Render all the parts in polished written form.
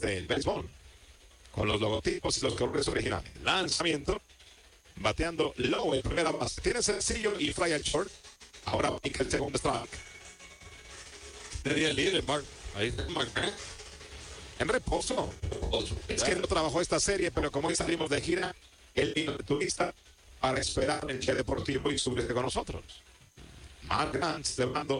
del béisbol, con los logotipos y los colores originales. Lanzamiento, bateando low en primera base. Tiene sencillo y fly al short. Ahora pica el segundo strike. Sería el líder, Mark. Ahí está Mark, ¿eh? En reposo. Es que no trabajó esta serie, pero como hoy salimos de gira, él vino de turista para esperar el Che Deportivo y subirse con nosotros. Mark Grant celebrando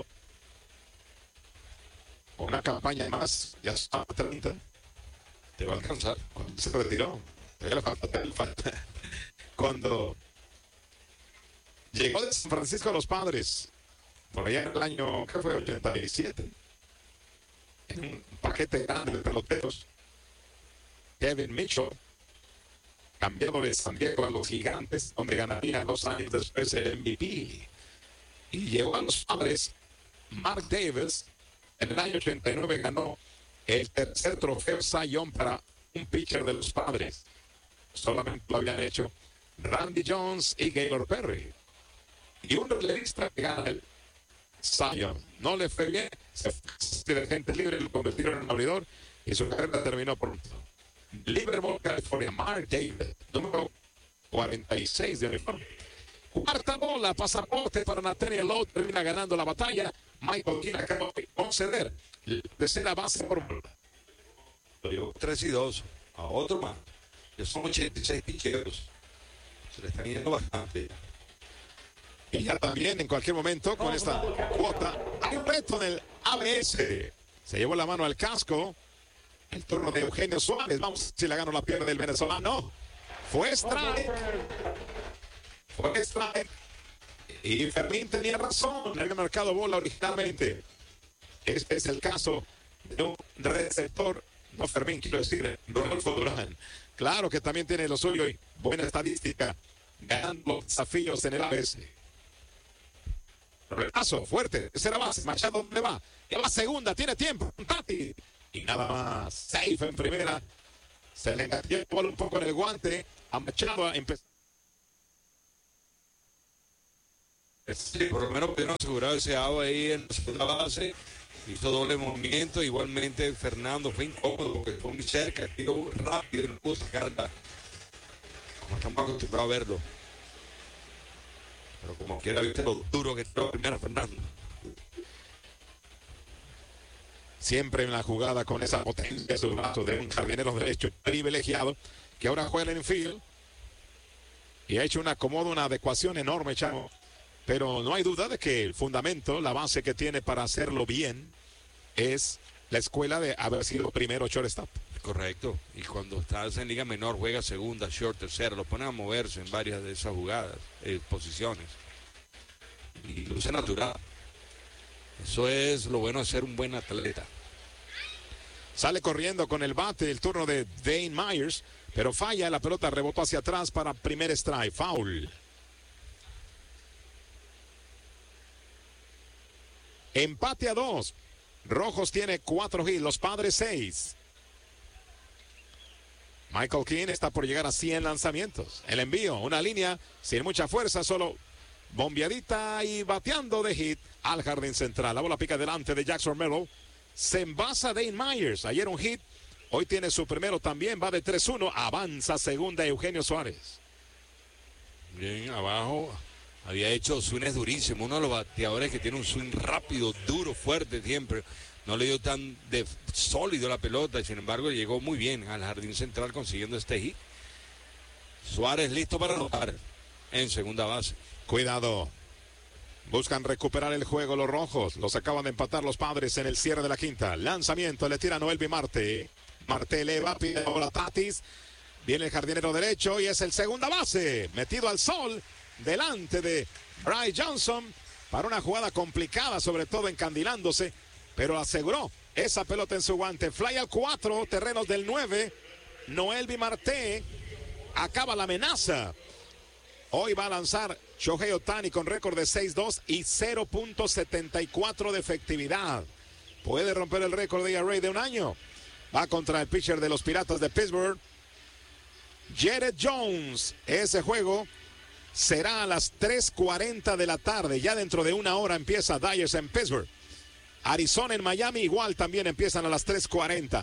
una campaña más, ya está 30. Te va a alcanzar. Cuando se retiró, todavía le falta. Cuando llegó de San Francisco a los Padres, por allá en el año, ¿qué fue? 87. En un paquete grande de peloteros, Kevin Mitchell, cambiado de San Diego a los Gigantes, donde ganaría 2 años después el MVP. Y llegó a los Padres. Mark Davis, en el año 89 ganó el tercer trofeo Cy Young para un pitcher de los Padres. Solamente lo habían hecho Randy Jones y Gaylord Perry. Y un relevista que gana el Cy Young. No le fue bien, se fue de gente libre, lo convirtieron en abridor y su carrera terminó pronto. Livermore, California, Mark Davis, número 46 de uniforme. Cuarta bola, pasaporte para Nathaniel Lowe, termina ganando la batalla. Michael King acaba de conceder la tercera base por bola. 3-2 a otro más. Ya son 86 picheros. Se le están yendo bastante. Y ya también en cualquier momento con esta cuota hay un reto en el ABS. Se llevó la mano al casco. El turno de Eugenio Suárez. Vamos a ver si la gana o la pierde el venezolano. Fue strike. Fue strike. Y Fermín tenía razón. Había marcado bola originalmente. Este es el caso de un receptor. No, Fermín, quiero decir, Rodolfo Durán. Claro que también tiene lo suyo y buena estadística. Ganando los desafíos en el ABS. Repaso fuerte. Tercera base. Machado, ¿dónde va? Ya va segunda. Tiene tiempo. Tati. Y nada más. Safe en primera. Se le engatilló el bola un poco en el guante. A Machado empezó. Sí, por lo menos pudieron asegurar ese out ahí en la segunda base. Hizo doble movimiento. Igualmente Fernando fue incómodo porque fue muy cerca. Tiró rápido y no pudo sacarla. Como estamos acostumbrados a verlo. Pero como quiera, viste lo duro que tiró primero Fernando. Siempre en la jugada con esa potencia de sus brazos de un jardinero derecho privilegiado que ahora juega en infield y ha hecho un acomodo, una adecuación enorme, chavo. Pero no hay duda de que el fundamento, la base que tiene para hacerlo bien es la escuela de haber sido primero shortstop. Correcto. Y cuando estás en liga menor, juega segunda, short, tercera, lo ponen a moverse en varias de esas jugadas, posiciones. Y luce natural. Eso es lo bueno de ser un buen atleta. Sale corriendo con el bate el turno de Dane Myers, pero falla, la pelota rebotó hacia atrás para primer strike, foul. Empate a 2. Rojos tiene 4 hits, los Padres 6. Michael King está por llegar a 100 lanzamientos. El envío, una línea sin mucha fuerza, solo bombeadita y bateando de hit al jardín central. La bola pica delante de Jackson Merrill. Se envasa Dane Myers. Ayer un hit. Hoy tiene su primero también. Va de 3-1. Avanza segunda Eugenio Suárez. Bien, abajo. Había hecho swings durísimos. Uno de los bateadores que tiene un swing rápido, duro, fuerte siempre. No le dio tan sólido la pelota. Y sin embargo, llegó muy bien al jardín central consiguiendo este hit. Suárez listo para anotar en segunda base. Cuidado. Buscan recuperar el juego los rojos. Los acaban de empatar los Padres en el cierre de la quinta. Lanzamiento, le tira Noelvi Marte. Marte eleva, pide bola Tatis. Viene el jardinero derecho y es el segunda base. Metido al sol delante de Bryce Johnson para una jugada complicada, sobre todo encandilándose, pero aseguró esa pelota en su guante. Fly al 4, terrenos del 9. Noelvi Marte acaba la amenaza. Hoy va a lanzar Shohei Ohtani con récord de 6-2 y 0.74 de efectividad. Puede romper el récord de ERA de un año. Va contra el pitcher de los Piratas de Pittsburgh, Jared Jones. Ese juego será a las 3:40 de la tarde. Ya dentro de una hora empieza Dyers en Pittsburgh. Arizona en Miami igual también empiezan a las 3:40.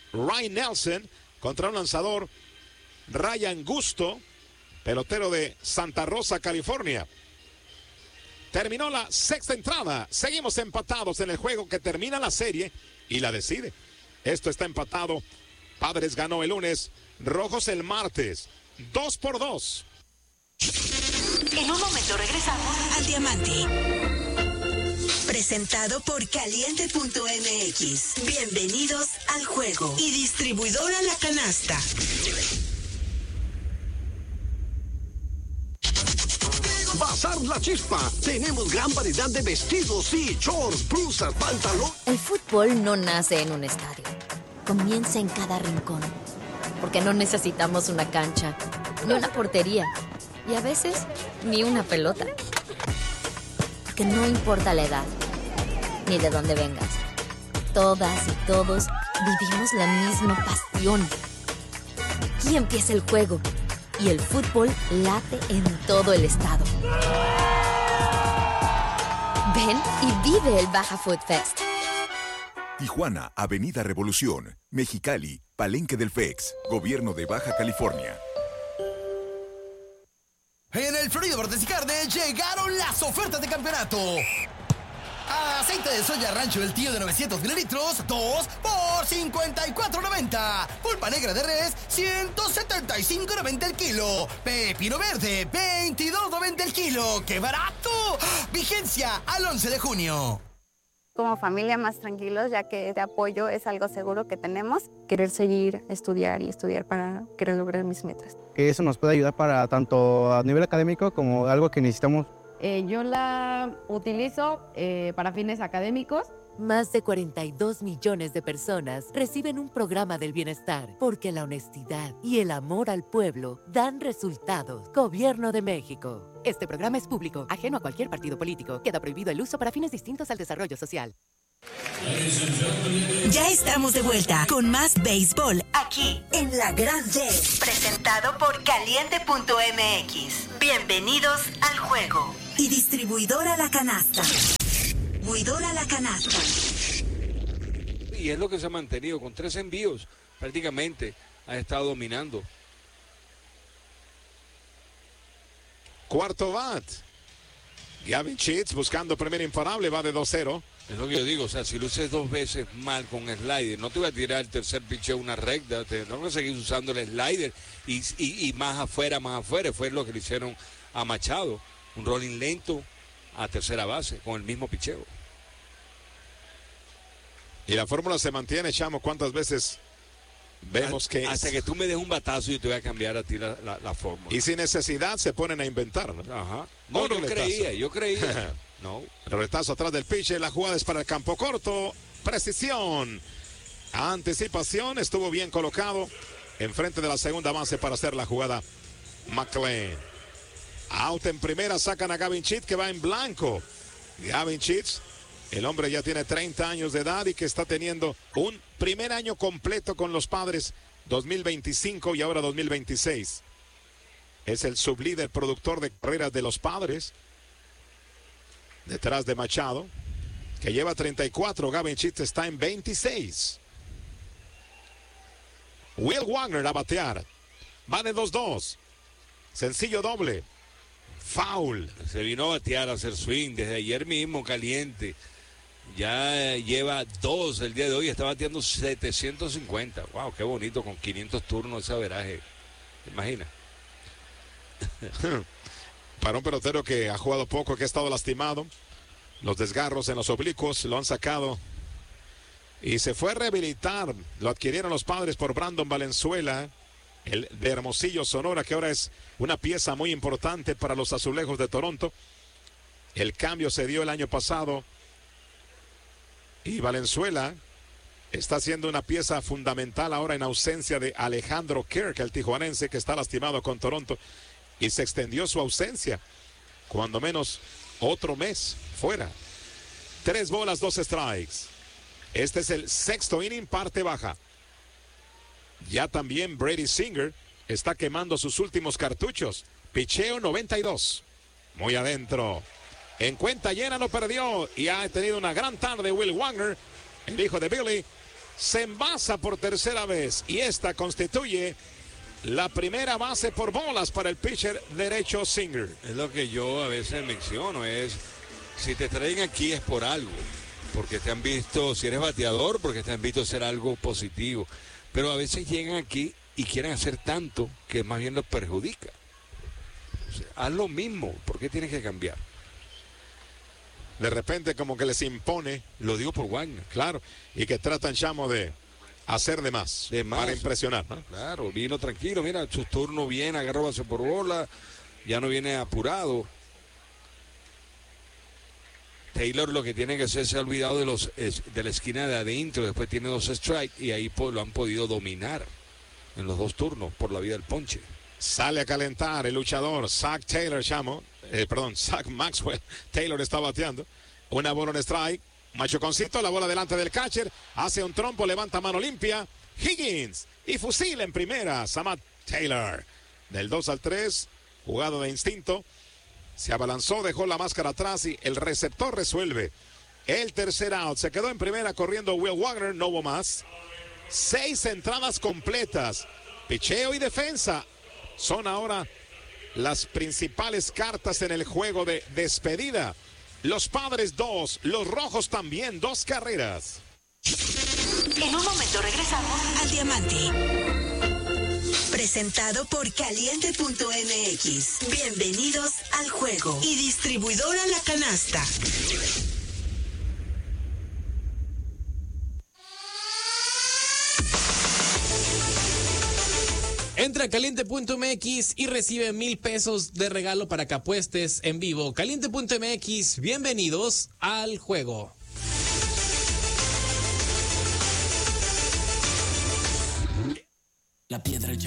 Ryan Nelson contra un lanzador, Ryan Gusto, pelotero de Santa Rosa, California. Terminó la sexta entrada. Seguimos empatados en el juego que termina la serie y la decide. Esto está empatado. Padres ganó el lunes, Rojos el martes. 2-2. En un momento regresamos al Diamante. Presentado por Caliente.mx. Bienvenidos al juego. Y distribuidora La Canasta. Bazar La Chispa. Tenemos gran variedad de vestidos y shorts, blusas, pantalones. El fútbol no nace en un estadio. Comienza en cada rincón. Porque no necesitamos una cancha, ni una portería, y a veces ni una pelota. Porque no importa la edad, ni de dónde vengas. Todas y todos vivimos la misma pasión. Aquí empieza el juego. Y el fútbol late en todo el estado. Ven y vive el Baja Food Fest. Tijuana, Avenida Revolución. Mexicali, Palenque del FEX. Gobierno de Baja California. En el Florida Bordes y Carne llegaron las ofertas de campeonato. Aceite de soya Rancho del Tío de 900 mililitros, 2 por $54.90. Pulpa negra de res, $175.90 el kilo. Pepino verde, $22.90 el kilo. ¡Qué barato! Vigencia al 11 de junio. Como familia más tranquilos, ya que este apoyo es algo seguro que tenemos. Querer seguir, estudiar y estudiar para querer lograr mis metas. Que eso nos puede ayudar para tanto a nivel académico como algo que necesitamos. Yo la utilizo para fines académicos. Más de 42 millones de personas reciben un programa del bienestar porque la honestidad y el amor al pueblo dan resultados. Gobierno de México. Este programa es público, ajeno a cualquier partido político. Queda prohibido el uso para fines distintos al desarrollo social. Ya estamos de vuelta con más béisbol aquí en La Gran D. Presentado por Caliente.mx. Bienvenidos al juego. Y distribuidora La Canasta. Distribuidora La Canasta. Y es lo que se ha mantenido con 3 envíos. Prácticamente ha estado dominando. Cuarto bat. Gavin Sheets buscando primer imparable, va de 2-0. Es lo que yo digo, o sea, si luces 2 veces mal con slider, no te voy a tirar el tercer picheo una recta, tengo que seguir usando el slider y más afuera, fue lo que le hicieron a Machado, un rolling lento a tercera base con el mismo picheo. Y la fórmula se mantiene, Chamo, ¿cuántas veces vemos que... Hasta que tú me des un batazo yo te voy a cambiar a ti la fórmula. Y sin necesidad se ponen a inventar, ¿no? Ajá. No, yo creía. No. Retazo atrás del pitcher, la jugada es para el campo corto, precisión, anticipación, estuvo bien colocado enfrente de la segunda base para hacer la jugada McLean. Out en primera, sacan a Gavin Sheets que va en blanco. Gavin Sheets, el hombre ya tiene 30 años de edad y que está teniendo un primer año completo con los Padres, 2025 y ahora 2026. Es el sublíder productor de carreras de los Padres. Detrás de Machado, que lleva 34, Gavin Sheets está en 26. Will Wagner a batear. Va de 2-2. Sencillo doble. Foul. Se vino a batear, a hacer swing desde ayer mismo, caliente. Ya lleva 2 el día de hoy, está bateando 750. Wow, qué bonito, con 500 turnos ese averaje. ¿Te imaginas? Para un pelotero que ha jugado poco, que ha estado lastimado, los desgarros en los oblicuos lo han sacado y se fue a rehabilitar. Lo adquirieron los Padres por Brandon Valenzuela, el de Hermosillo, Sonora, que ahora es una pieza muy importante para los Azulejos de Toronto. El cambio se dio el año pasado y Valenzuela está siendo una pieza fundamental ahora en ausencia de Alejandro Kirk, el tijuanense que está lastimado con Toronto. Y se extendió su ausencia, cuando menos otro mes fuera. 3 bolas, 2 strikes. Este es el sexto inning, parte baja. Ya también Brady Singer está quemando sus últimos cartuchos. Picheo 92. Muy adentro. En cuenta llena lo perdió y ha tenido una gran tarde Will Wagner, el hijo de Billy. se envasa por tercera vez y esta constituye la primera base por bolas para el pitcher derecho Singer. Es lo que yo a veces menciono, es si te traen aquí es por algo, porque te han visto, si eres bateador, porque te han visto hacer algo positivo, pero a veces llegan aquí y quieren hacer tanto que más bien los perjudica. O sea, haz lo mismo, ¿por qué tienes que cambiar? De repente como que les impone, lo digo por Wagner, claro, y que tratan, Chamo, de hacer de más para impresionar, ¿no? Claro, vino tranquilo, mira, su turno viene, agarró base por bola, ya no viene apurado. Taylor lo que tiene que hacer se ha olvidado de la esquina de adentro, después tiene 2 strikes y ahí lo han podido dominar en los 2 turnos por la vía del ponche. Sale a calentar el luchador Zach Taylor, Chamo, Zach Maxwell. Taylor está bateando, una bola en strike, machuconcito, la bola delante del catcher, hace un trompo, levanta mano limpia, Higgins y fusila en primera, Samad Taylor. Del 2-3, jugado de instinto, se abalanzó, dejó la máscara atrás y el receptor resuelve el tercer out. Se quedó en primera corriendo Will Wagner, no hubo más. 6 entradas completas, picheo y defensa son ahora las principales cartas en el juego de despedida. Los Padres 2, los Rojos también 2 carreras. En un momento regresamos al Diamante. Presentado por Caliente.mx. Bienvenidos al juego. Y distribuidora La Canasta. Entra a Caliente.mx y recibe 1,000 pesos de regalo para que apuestes en vivo. Caliente.mx, bienvenidos al juego. La piedra ya